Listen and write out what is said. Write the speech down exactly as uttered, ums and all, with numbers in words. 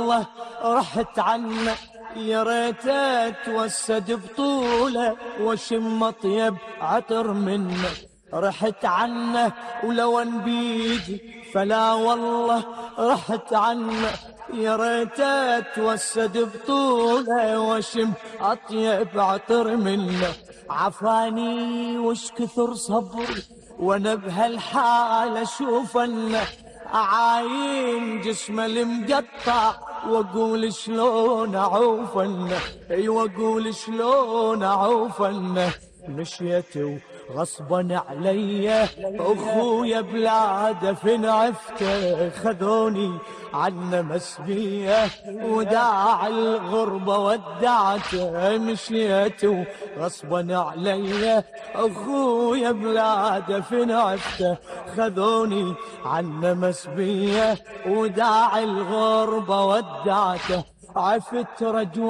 والله رحت عنه، يا ريت اتوسد بطوله واشم اطيب عطر منه. رحت عنه ولو ان بيدي فلا والله رحت عنه، يا ريت اتوسد بطوله واشم اطيب عطر منه. عفاني وش كثر صبري وانا بهالحال اشوف انه اعاين جسمه المقطع واقول شلون اعوف عنه. اي واقول شلون اعوف عنه. مشيت غصبا علي اخويا بلاده فين عفته، خذوني عنه مسبيه وداع الغربه ودعته. مشيت غصبا علي اخويا بلاده فين عفته، خذوني عنه مسبيه وداع الغربه ودعته. عفت رجوع